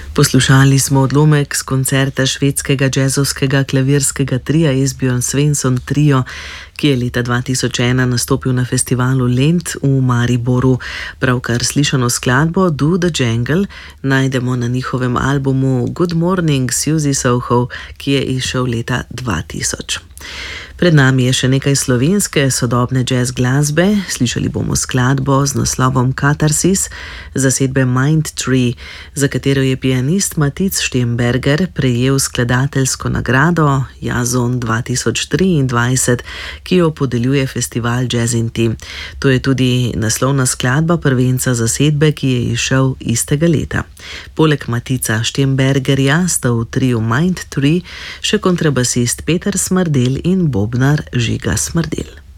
Poslušali smo odlomek z koncerta švedskega džezovskega klavirskega tria Esbjørn Svensson Trio, ki je leta 2001 nastopil na festivalu Lent v Mariboru. Pravkar slišano skladbo Do the Jangle najdemo na njihovem albumu Good Morning Susie Soho, ki je izšel leta 2000. Pred nami je še nekaj slovenske sodobne jazz glasbe. Slišali bomo skladbo z naslovom Katarsis zasedbe Mindtree, za katero je pianist Matic Štemberger prejel skladateljsko nagrado Jazzon 2023, ki jo podeljuje festival Jazz in Tea. To je tudi naslovna skladba prvenca zasedbe, ki je izšel istega leta. Poleg Matica Štembergerja sta v triu Mindtree še kontrabasist Peter Smrdel in bobnar Žiga Smrdel.